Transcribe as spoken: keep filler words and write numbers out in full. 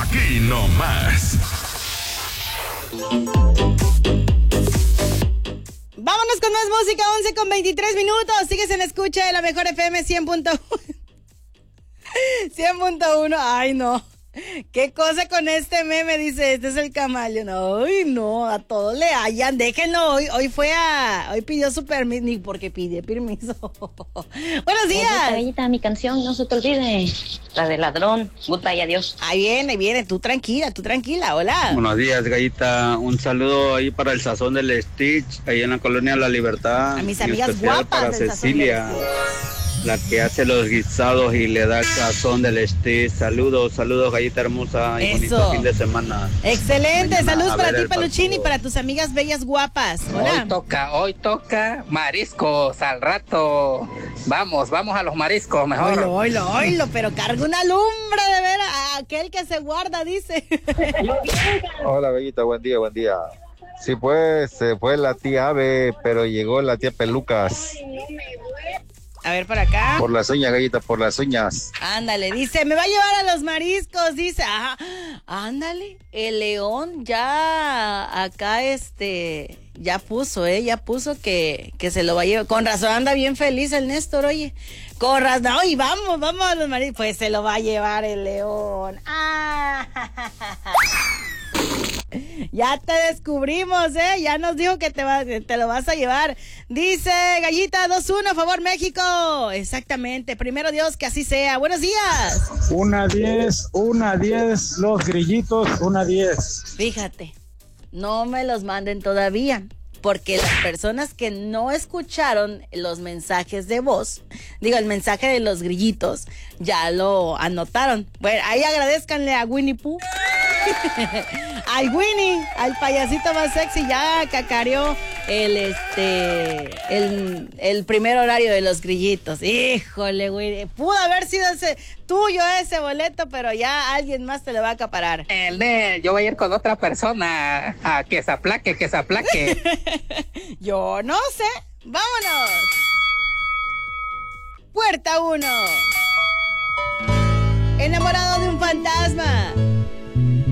aquí nomás. Vámonos con más música, once con veintitrés minutos. Sigues en escucha de la mejor F M cien punto uno. cien punto uno. Ay, no. ¿Qué cosa con este meme? Dice, este es el camaleón. Ay, no, a todos le hallan. Déjenlo. Hoy, hoy fue a... Hoy pidió su permiso. Ni porque pide permiso. Buenos días. Gallita, mi canción, no se te olvide. La de ladrón. Goodbye, adiós. Ahí viene, ahí viene. Tú tranquila, tú tranquila. Hola. Buenos días, Gallita. Un saludo ahí para el Sazón del Stitch, ahí en la Colonia La Libertad. A mis En amigas especial guapas para del Sazón Cecilia, del la que hace los guisados y le da Sazón del Stitch. Saludos, saludos, Gallita hermosa. Y Eso. bonito fin de semana. Excelente. Mañana Saludos a para ver ti, el Paluchín, y partido. para tus amigas bellas guapas. Hola. Hoy toca, hoy toca mariscos al rato. Vamos, vamos a los mariscos mejor. Oilo, oilo, oilo, pero carga una lumbre de ver a aquel que se guarda, dice. Hola, Bellita, buen día, buen día. Sí, pues, se fue la tía Ave, pero llegó la tía Pelucas. A ver, por acá. Por las uñas, Gallita, por las uñas. Ándale, dice, me va a llevar a los mariscos, dice. Ajá. Ándale, el león ya acá, este, ya puso, eh, ya puso que, que se lo va a llevar. Con razón anda bien feliz el Néstor, oye. Con razón, no, y vamos, vamos a los mariscos. Pues se lo va a llevar el león. Ah. Ya te descubrimos, ¿eh? Ya nos dijo que te, va, te lo vas a llevar. Dice Gallita dos uno, a favor México. Exactamente, primero Dios, que así sea. Buenos días. Una diez, una diez, los grillitos, una diez. Fíjate, no me los manden todavía, porque las personas que no escucharon los mensajes de voz, digo, el mensaje de los grillitos, ya lo anotaron. Bueno, ahí agradezcanle a Winnie Pooh. Al Winnie, al payasito más sexy, ya cacareó el este el, el primer horario de los grillitos. Híjole, Winnie, pudo haber sido ese tuyo ese boleto, pero ya alguien más te lo va a acaparar. El de, yo voy a ir con otra persona a que se aplaque, que se aplaque. Yo no sé. Vámonos. Puerta uno. Enamorado de un fantasma.